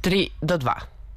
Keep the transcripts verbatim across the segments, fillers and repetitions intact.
tri do dva.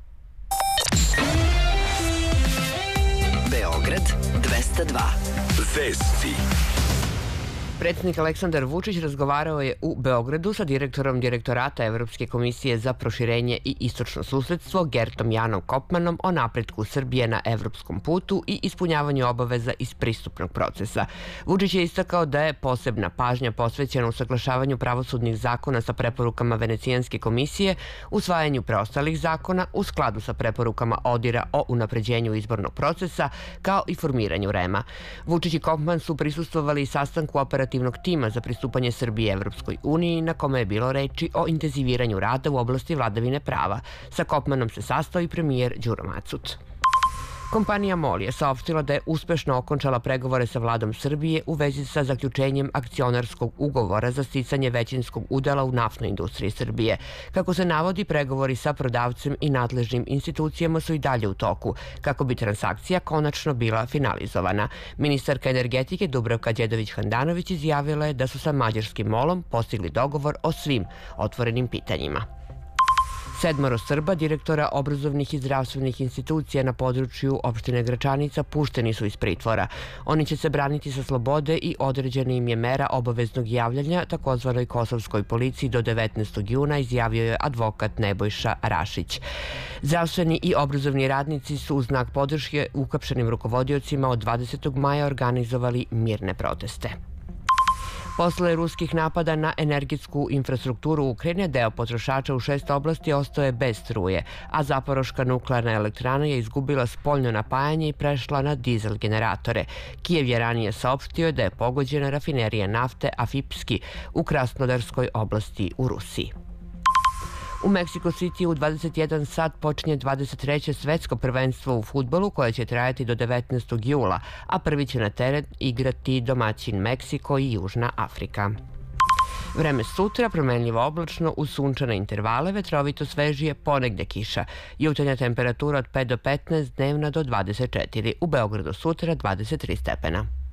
Beograd dvesta dva. Vesti. Predsjednik Aleksandar Vučić razgovarao je u Beogradu sa direktorom Direktorata Evropske komisije za proširenje i istočno susedstvo Gertom Janom Kopmanom o napretku Srbije na evropskom putu i ispunjavanju obaveza iz pristupnog procesa. Vučić je istakao da je posebna pažnja posvećena usaglašavanju pravosudnih zakona sa preporukama Venecijanske komisije, usvajanju preostalih zakona u skladu sa preporukama ODIR-a o unapređenju izbornog procesa, kao i formiranju REM-a. Vučić i Kopman su prisustvovali sastanku operativnog tima za pristupanje Srbije Evropskoj uniji, na kome je bilo reči o intenziviranju rada u oblasti vladavine prava. Sa Kopmanom se sastao i premijer Đuro Macut. Kompanija MOL je saopštila da je uspešno okončala pregovore sa vladom Srbije u vezi sa zaključenjem akcionarskog ugovora za sticanje većinskog udela u naftnoj industriji Srbije. Kako se navodi, pregovori sa prodavcem i nadležnim institucijama su i dalje u toku, kako bi transakcija konačno bila finalizovana. Ministarka energetike Dubravka Đedović-Handanović izjavila je da su sa mađarskim MOL-om postigli dogovor o svim otvorenim pitanjima. Sedmoro Srba, direktora obrazovnih i zdravstvenih institucija na području opštine Gračanica, pušteni su iz pritvora. Oni će se braniti sa slobode i određena im je mera obaveznog javljanja takozvanoj kosovskoj policiji do devetnaestog juna, izjavio je advokat Nebojša Rašić. Zdravstveni i obrazovni radnici su u znak podrške uhapšenim rukovodiocima od dvadesetog maja organizovali mirne proteste. Posle ruskih napada na energetsku infrastrukturu Ukrajine, deo potrošača u šest oblasti ostao je bez struje, a Zaporoška nuklearna elektrana je izgubila spoljno napajanje i prešla na dizel generatore. Kijev je ranije saopštio da je pogođena rafinerija nafte Afipski u Krasnodarskoj oblasti u Rusiji. U Meksiko City u dvadeset jedan sat počinje dvadeset treće svetsko prvenstvo u fudbalu koje će trajati do devetnaestog jula, a prvi će na teren igrati domaćin Meksiko i Južna Afrika. Vreme sutra, promenljivo oblačno, uz sunčane intervale, vetrovito svežije, ponegde kiša. Jutarnja temperatura od pet do petnaest, dnevna do dvadeset četiri. U Beogradu sutra dvadeset tri stepena.